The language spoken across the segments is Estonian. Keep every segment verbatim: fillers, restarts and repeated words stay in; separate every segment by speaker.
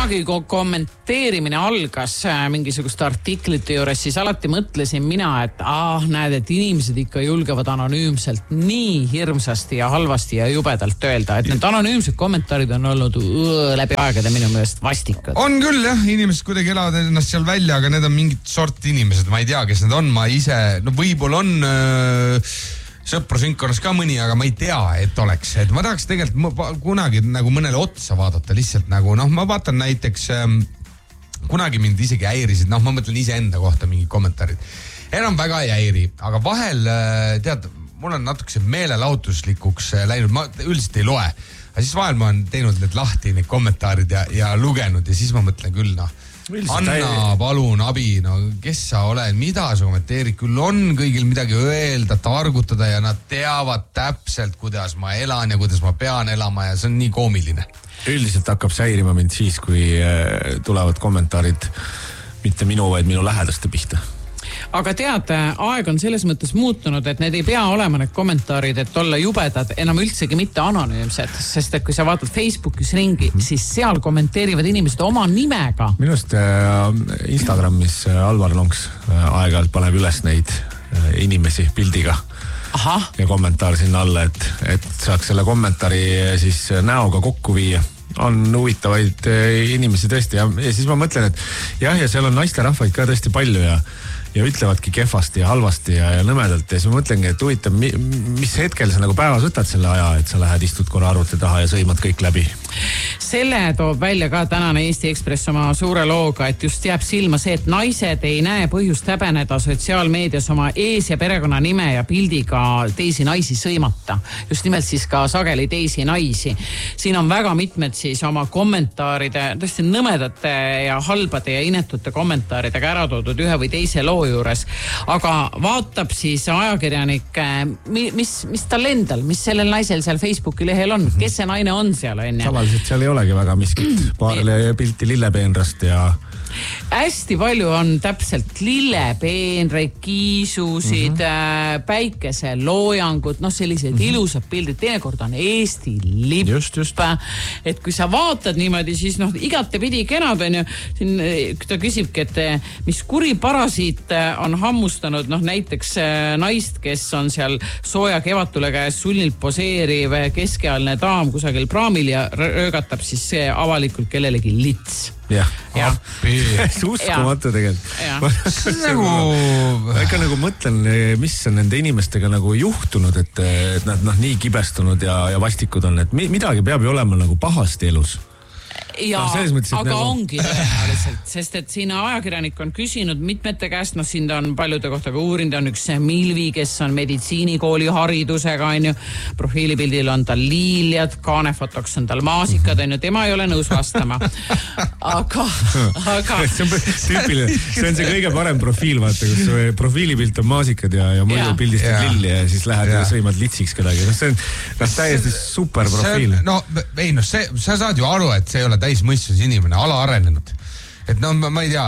Speaker 1: kunagi kui kommenteerimine algas mingisugust artiklite juures, siis alati mõtlesin mina, et ah, näed, et inimesed ikka julgevad anonüümselt nii hirmsasti ja halvasti ja jubedalt öelda, et need anonüümsed kommentaarid on olnud õõ, läbi aegade minu meelest vastikud.
Speaker 2: On küll jah, inimesed kuidagi elavad ennast seal välja, aga need on mingid sorti inimesed, ma ei tea, kes need on, ma ise, no võib-olla on äh, sõprusünkkonnas ka mõni, aga ma ei tea, et oleks, et ma tahaks tegelikult kunagi nagu mõnele otsa vaadata, lihtsalt nagu, noh, ma vaatan näiteks ähm, kunagi mind isegi häirisid, noh, ma mõtlen iseenda kohta mingid kommentaarid. Enam väga ei häiri, aga vahel, äh, tead, mul on natukese meelelahutuslikuks äh, läinud, ma üldiselt ei loe, aga siis vahel ma olen teinud need lahti, need kommentaarid ja, ja lugenud ja siis ma mõtlen küll, noh, Anna, palun, abi, no kes sa oled, mida sa kommenteerid, küll on kõigil midagi öelda, targutada ja nad teavad täpselt, kuidas ma elan ja kuidas ma pean elama ja see on nii koomiline.
Speaker 3: Üldiselt hakkab säirima mind siis, kui tulevad kommentaarid mitte minu, vaid minu lähedaste pihta.
Speaker 1: Aga tead, aeg on selles mõttes muutunud, et need ei pea olema need kommentaarid, et olla jubedad, enam üldsegi mitte anonüümsed, sest et kui sa vaatad Facebookis ringi, mm-hmm. siis seal kommenteerivad inimesed oma nimega.
Speaker 3: Minust äh, Instagramis äh, Alvar Lonks äh, aeg-ajalt paneb üles neid äh, inimesi pildiga. Aha. Ja kommentaar sinna alla, et, et saaks selle kommentaari siis näoga kokku viia. On huvitavaid äh, inimesi tõesti ja, ja siis ma mõtlen, et jah, ja seal on naisterahvaid ka tõesti palju ja ja ütlevadki kehvasti ja halvasti ja, ja nõmedalt ja siis ma mõtlengi, et huvitav, mis hetkel sa nagu päevas võtad selle aja, et sa lähed, istud korra arvuti taha ja sõimad kõik läbi?
Speaker 1: Selle toob välja ka tänane Eesti Ekspress oma suure looga, et just jääb silma see, et naised ei näe põhjust häbeneda sotsiaalmeedias oma ees- ja perekonna nime ja pildiga teisi naisi sõimata. Just nimelt siis ka sageli teisi naisi. Siin on väga mitmed siis oma kommentaaride, tõesti nõmedate ja halbade ja inetute kommentaaridega ära toodud ühe või teise loo juures. Aga vaatab siis ajakirjanik, mis, mis tal endal, mis sellel naisel seal Facebooki lehel on, kes see naine on seal, on ja?
Speaker 3: Tavaliselt seal ei olegi väga miskit. Paarle pilti lillepeenrast ja...
Speaker 1: Hästi palju on täpselt lillepeenreid, kiisusid, mm-hmm. päikeseloojangud, noh sellised mm-hmm. ilusad pildid, teinekord on Eesti lipp.
Speaker 3: Just, just.
Speaker 1: Et kui sa vaatad niimoodi, siis noh, igatepidi kenad on ju, siin ta küsibki, et mis kuri parasiit on hammustanud, noh näiteks naist, kes on seal sooja kevatule käes sulnilt poseeriv keskealne daam kusagil praamil ja röögatab siis see avalikult kellelegi lits.
Speaker 3: Jah, appi. Uskumatu tegelikult. Ma ikka nagu mõtlen, mis on nende inimestega nagu juhtunud, et, et nad noh, nii kibestunud ja, ja vastikud on, et midagi peab ju olema nagu pahasti elus.
Speaker 1: Ja, no, mõttes, aga nagu... ongi tõenäoliselt, sest et siin ajakirjanik on küsinud mitmete käest, noh siin ta on paljude kohta ka uurinud, on üks Milvi, kes on meditsiinikooli haridusega, on ju, profiilipildil on tal liiljad, kaanefotoks on tal maasikad, on ju, tema ei ole nõus vastama. Aga, aga...
Speaker 3: see on tüüpiline, see on see kõige parem profiil, vaata, kus profiilipilt on maasikad ja, ja muidu pildistad lilli ja siis lähed ja, ja sõimad litsiks kedagi. No, see on no, täiesti super profiil.
Speaker 2: No, ei, no, see, sa saad ju aru, et see ei ole täismõistus inimene, alaarenenud. Et no ma ei tea,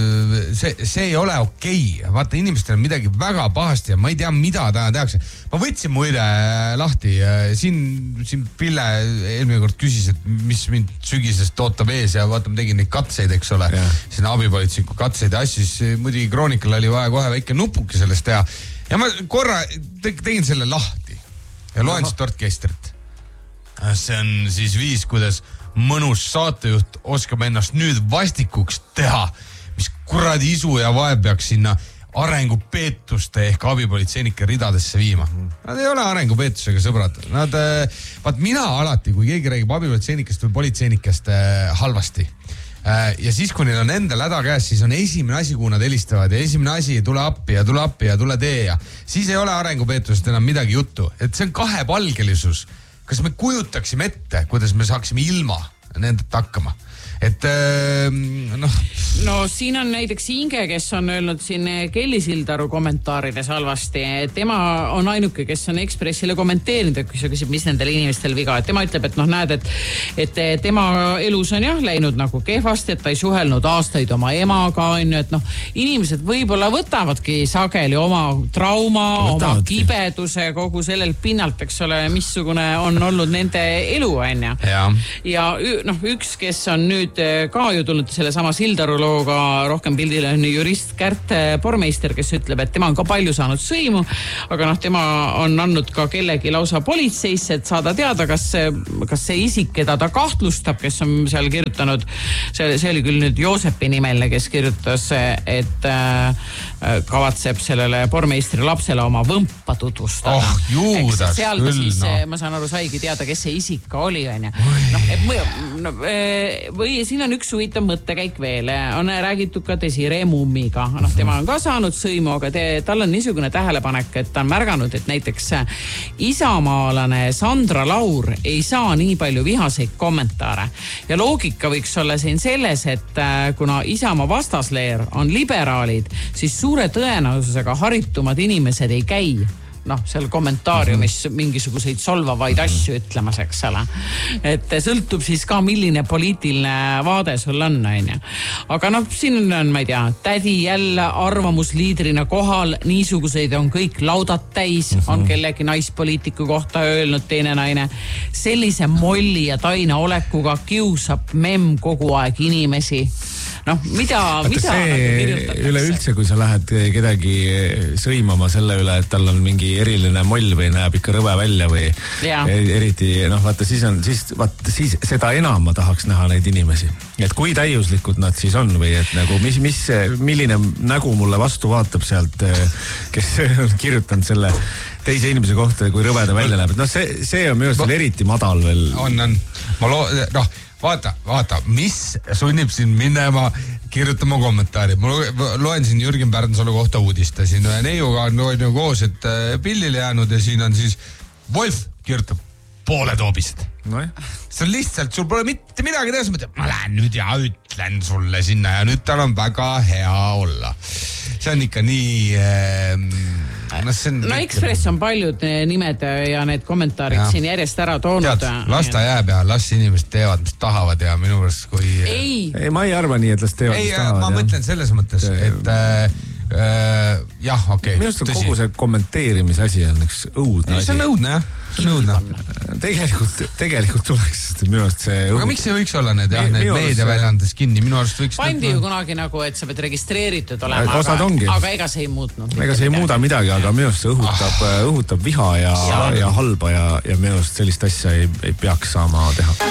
Speaker 2: see, see ei ole okei. Vaata, inimestel on midagi väga pahasti ja ma ei tea, mida täna tehakse. Ma võtsin muide lahti. Siin, siin Pille eelmine kord küsis, et mis mind sügisest ootab ees ja vaata, ma tegin neid katseid, eks ole. Siin abipolitsiku katseid ja asju, siis muidugi Kroonikal oli vaja kohe väike nupuke sellest teha. Ja ma korra tegin selle lahti ja loen siit orkestrit. See on siis viis, kuidas mõnus saatejuht oskab ennast nüüd vastikuks teha, mis kuradi isu ja vaev peaks sinna arengupeetuste ehk abipolitseinike ridadesse viima. Nad ei ole arengupeetusega sõbrad. Nad, vaat mina alati, kui keegi räägib abipolitseinikest või politseinikest halvasti ja siis, kui neil on endal häda käes, siis on esimene asi, kuhu nad helistavad ja esimene asi, tule appi ja tule appi ja tule tee ja siis ei ole arengupeetusest enam midagi juttu. Et see on kahepalgelisus. Kas me kujutaksime ette, kuidas me saaksime ilma nendelt hakkama? Et noh...
Speaker 1: No siin on näiteks Inge, kes on öelnud siin Kelly Sildaru kommentaarides halvasti. Tema on ainuke, kes on Ekspressile kommenteerinud, et kui sa küsib, mis nendel inimestel viga. Et tema ütleb, et noh näed, et, et tema elus on jah läinud nagu kehvasti, et ta ei suhelnud aastaid oma emaga. On ju, et noh, inimesed võib-olla võtavadki sageli oma trauma, võtavadki. Oma kibeduse, kogu sellel pinnalt, eks ole, missugune on olnud nende elu. On ju. Ja, ja noh, üks, kes on nüüd nüüd ka ju tulnud selle sama Sildaru looga rohkem pildile on jurist Kärt Pormeister, kes ütleb, et tema on ka palju saanud sõimu, aga noh, tema on andnud ka kellegi lausa politseisse, et saada teada, kas, kas see isik, keda ta kahtlustab, kes on seal kirjutanud, see, see oli küll nüüd Joosepi nimeline, kes kirjutas, et äh, kavatseb sellele Pormeistri lapsele oma võmpa tutvustada.
Speaker 2: Oh, juudas küll,
Speaker 1: siis,
Speaker 2: no.
Speaker 1: Ma saan aru, saigi teada, kes see isik ka oli, on ja. No, et, no, või siin on üks huvitav mõttekäik veel. On räägitud ka Desiree Mummiga. No, tema on ka saanud sõimu, aga te, tal on niisugune tähelepanek, et ta on märganud, et näiteks isamaalane Sandra Laur ei saa nii palju vihaseid kommentaare. Ja loogika võiks olla siin selles, et kuna Isamaa vastasleer on liberaalid, siis suure tõenäosusega haritumad inimesed ei käi noh, seal kommentaariumis mingisuguseid solvavaid asju ütlemas, eks ole. Et sõltub siis ka, milline poliitiline vaade sul on, on ja. Aga noh, siin on, ma ei tea, tädi jälle arvamusliidrina kohal, niisuguseid on kõik laudad täis, on kellegi naispoliitiku kohta öelnud teine naine. Sellise molli ja taina olekuga kiusab memm kogu aeg inimesi. Noh, mida, mida
Speaker 3: see üleüldse, kui sa lähed kedagi sõimama selle üle, et tal on mingi eriline moll või näeb ikka rõve välja või ja. Eriti, noh, vaata, siis on, siis, vaata, siis seda enam ma tahaks näha neid inimesi. Et kui täiuslikud nad siis on või et nagu, mis, mis, milline nägu mulle vastu vaatab sealt, kes on kirjutanud selle teise inimese kohta, kui rõve ta välja näeb. No see, see on minu arust eriti madal veel.
Speaker 2: On, on. Ma loo, noh, vaata, vaata, mis sunnib siin minema kirjutama kommentaari. Ma loen siin Jürgen Pärnsalu kohta uudista. Siin ühe neiuga on ju koos, et pillile jäänud ja siin on siis Wolf kirjutab pooled hoobised. No, see on lihtsalt, sul pole mitte midagi teha, sa mõtled, ma lähen nüüd ja ütlen sulle sinna ja nüüd tal on väga hea olla. See on ikka nii... Äh,
Speaker 1: No, on no Ekspress on paljud nimed ja need kommentaarid ja. Siin järjest ära toonud.
Speaker 2: Tead, las ta jääb ja las inimesed teevad, mis tahavad ja minu võrst kui...
Speaker 1: Ei.
Speaker 3: ei, ma ei arva nii, et las teevad,
Speaker 2: ei,
Speaker 3: mis tahavad.
Speaker 2: Ma ja. Mõtlen selles mõttes, et äh, äh, jah, okei. Okay,
Speaker 3: minu arust kogu see kommenteerimise asi on üks õudne asi.
Speaker 2: See on õudne, jah. Nõudna.
Speaker 3: Tegelikult, tegelikult tuleks minu arust see...
Speaker 2: Aga miks ei võiks olla need, jah, need meediaväljandes kinni? Minu arust võiks...
Speaker 1: Pandi ju kunagi nagu, et sa pead registreeritud olema, aga, aga ega see ei muutnud.
Speaker 3: Ega see ei muuda midagi, aga minu arust see õhutab, ah. õhutab viha ja, ja. ja halba ja, ja minu arust sellist asja ei, ei peaks saama teha.